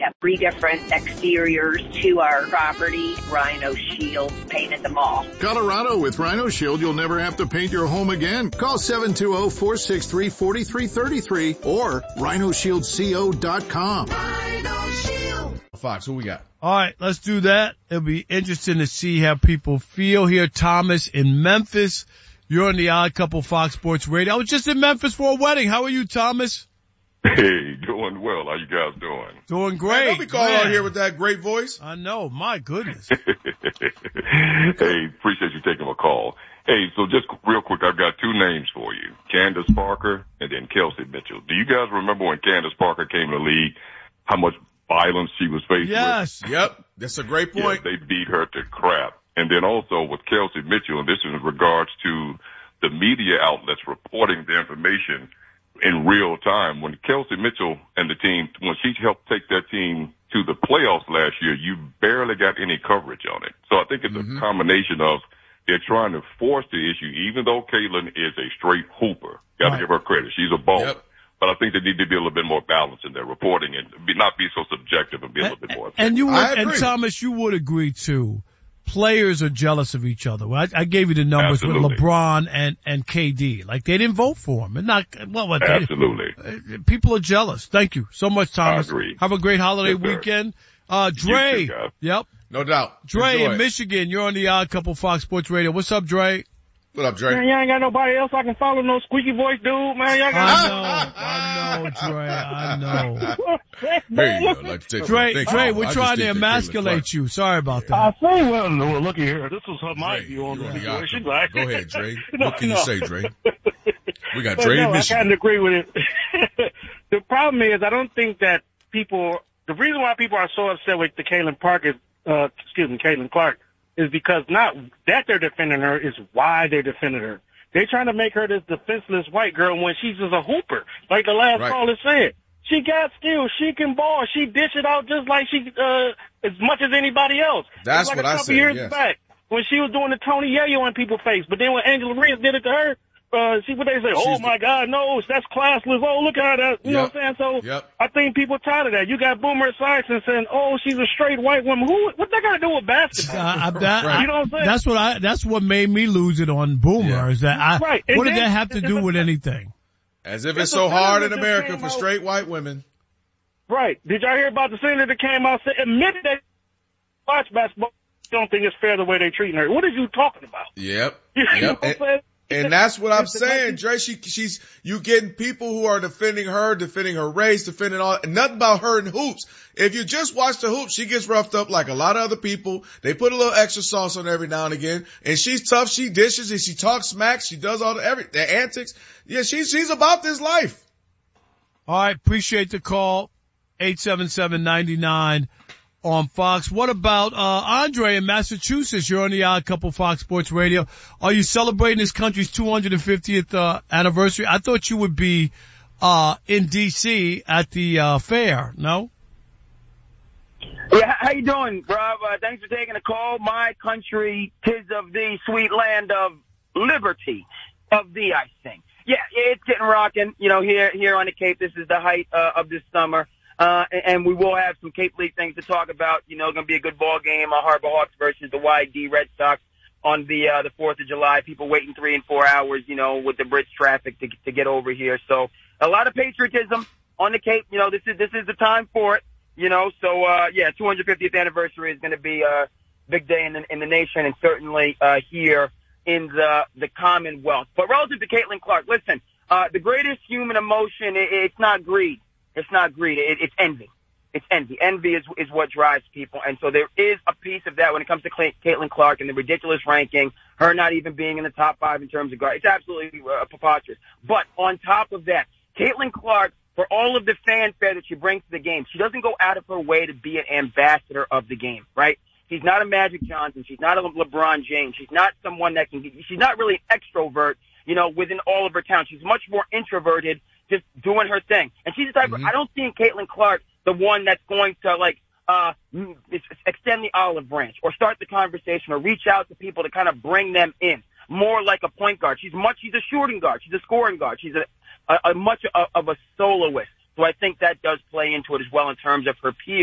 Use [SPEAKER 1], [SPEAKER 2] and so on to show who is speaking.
[SPEAKER 1] have 3 different exteriors to our property. Rhino Shield painted them all.
[SPEAKER 2] Colorado, with Rhino Shield, you'll never have to paint your home again. Call 720-463-4333 or rhinoshieldco.com.
[SPEAKER 3] Rhino Shield.
[SPEAKER 4] Fox, who we got?
[SPEAKER 5] All right, let's do that. It'll be interesting to see how people feel here. Thomas in Memphis. You're on the Odd Couple Fox Sports Radio. I was just in Memphis for a wedding. How are you, Thomas?
[SPEAKER 6] Hey, doing well. How you guys doing?
[SPEAKER 5] Doing great.
[SPEAKER 4] Don't be calling out here with that great voice.
[SPEAKER 5] I know. My goodness.
[SPEAKER 6] Hey, appreciate you taking my call. Hey, so just real quick, I've got 2 names for you. Candace Parker and then Kelsey Mitchell. Do you guys remember when Candace Parker came to the league, how much violence she was faced with?
[SPEAKER 5] Yes.
[SPEAKER 4] Yep. That's a great point.
[SPEAKER 6] Yeah, they beat her to crap. And then also with Kelsey Mitchell, and this is in regards to the media outlets reporting the information in real time. When Kelsey Mitchell and the team, when she helped take that team to the playoffs last year, you barely got any coverage on it. So I think it's a combination of they're trying to force the issue, even though Caitlin is a straight hooper. Got to give her credit. She's a baller. Yep. But I think they need to be a little bit more balanced in their reporting and not be so subjective and be a little bit more objective.
[SPEAKER 5] And Thomas, you would agree too. Players are jealous of each other. I gave you the numbers with LeBron and KD. Like, they didn't vote for him. And
[SPEAKER 6] Absolutely.
[SPEAKER 5] People are jealous. Thank you so much, Thomas.
[SPEAKER 6] I agree.
[SPEAKER 5] Have a great holiday weekend. Dre.
[SPEAKER 6] You too,
[SPEAKER 5] yep.
[SPEAKER 4] No doubt.
[SPEAKER 5] Dre
[SPEAKER 4] Enjoy
[SPEAKER 5] in Michigan. You're on the Odd Couple Fox Sports Radio. What's up, Dre?
[SPEAKER 4] What up, Dre?
[SPEAKER 7] Man, y'all ain't got nobody else I can follow, no squeaky voice dude, man. Y'all got
[SPEAKER 5] I know, Dre. I know.
[SPEAKER 4] There you go. Like,
[SPEAKER 5] Dre, we're trying to emasculate you. Sorry about that.
[SPEAKER 7] I say, well, look here. This is my view on the situation.
[SPEAKER 4] Go ahead, Dre. What can you say, Dre? We got Dre in Michigan.
[SPEAKER 7] I kind of agree with it. The problem is, I don't think that the reason why people are so upset with the Caitlin Clark, is because not that they're defending her, is why they're defending her. They're trying to make her this defenseless white girl when she's just a hooper. Like the last caller said. She got skills. She can ball. She dish it out just like she, as much as anybody else.
[SPEAKER 4] That's
[SPEAKER 7] like
[SPEAKER 4] what I said,
[SPEAKER 7] years back when she was doing the Tony Yayo in people's face. But then when Angela Reese did it to her, see what they say, oh my God, no, that's classless. Oh, look at that. You know what I'm saying? So I think people tired of that. You got Boomer Esiason saying, oh, she's a straight white woman. What they got to do with basketball? You know what I'm saying?
[SPEAKER 5] That's what made me lose it on Boomer. Is that what did that have to do with anything?
[SPEAKER 4] As if it's so hard in America for straight white women.
[SPEAKER 7] Right. Did y'all hear about the senator that came out and admitted that watch basketball? Don't think it's fair the way they're treating her. What are you talking about?
[SPEAKER 4] Yep.
[SPEAKER 7] You know what I'm saying?
[SPEAKER 4] And that's what I'm saying, Dre. You getting people who are defending her race, defending nothing about her in hoops. If you just watch the hoops, she gets roughed up like a lot of other people. They put a little extra sauce on every now and again. And she's tough. She dishes and she talks smack. She does all the antics. Yeah, she's about this life.
[SPEAKER 5] All right. Appreciate the call. 877-99 on Fox. What about Andre in Massachusetts? You're on the Odd Couple Fox Sports Radio. Are you celebrating this country's 250th anniversary? I thought you would be in D.C. at the fair. No?
[SPEAKER 8] Yeah, how you doing, Rob? Thanks for taking the call. My country, 'tis of the sweet land of liberty, of thee, I sing. Yeah, it's getting rocking. You know, here on the Cape, this is the height of this summer. And we will have some Cape League things to talk about. You know, going to be a good ball game. Harbor Hawks versus the YD Red Sox on the 4th of July. People waiting 3 and 4 hours, you know, with the bridge traffic to get over here. So a lot of patriotism on the Cape. You know, this is the time for it. You know, so 250th anniversary is going to be a big day in the nation, and certainly here in the Commonwealth. But relative to Caitlin Clark, listen, the greatest human emotion, it's not greed. It's not greed. It's envy. It's envy. Envy is what drives people. And so there is a piece of that when it comes to Caitlin Clark and the ridiculous ranking, her not even being in the top 5 in terms of guard. It's absolutely preposterous. But on top of that, Caitlin Clark, for all of the fanfare that she brings to the game, she doesn't go out of her way to be an ambassador of the game, right? She's not a Magic Johnson. She's not a LeBron James. She's not someone that she's not really an extrovert, you know, within all of her town. She's much more introverted, just doing her thing. And she's the type of, I don't see in Caitlin Clark the one that's going to extend the olive branch or start the conversation or reach out to people to kind of bring them in. More like a point guard. She's a shooting guard. She's a scoring guard. She's much of a soloist. So I think that does play into it as well in terms of her peers.